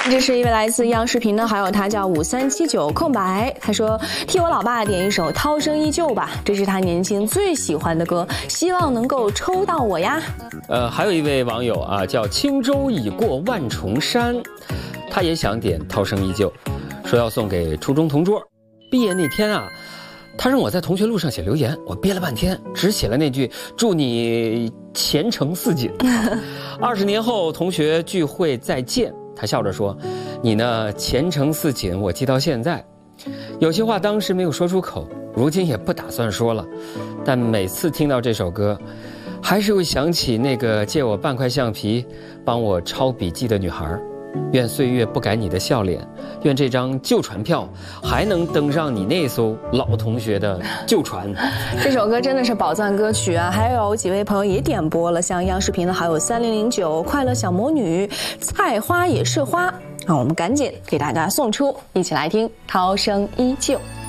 这是一位来自央视频的好友，他叫5379空白。他说：“替我老爸点一首《涛声依旧》吧，这是他年轻最喜欢的歌，希望能够抽到我呀。” 还有一位网友啊，叫轻舟已过万重山，他也想点《涛声依旧》，说要送给初中同桌。毕业那天啊，他让我在同学录上写留言，我憋了半天，只写了那句“祝你前程似锦”。20年后同学聚会再见。他笑着说：“你呢，前程似锦，我记到现在。有些话当时没有说出口，如今也不打算说了。但每次听到这首歌，还是会想起那个借我半块橡皮，帮我抄笔记的女孩。愿岁月不改你的笑脸，愿这张旧船票还能登上你那艘老同学的旧船。” 这首歌真的是宝藏歌曲啊！还有几位朋友也点播了，像央视频的好友3009、快乐小魔女、菜花也是花。那我们赶紧给大家送出，一起来听《涛声依旧》。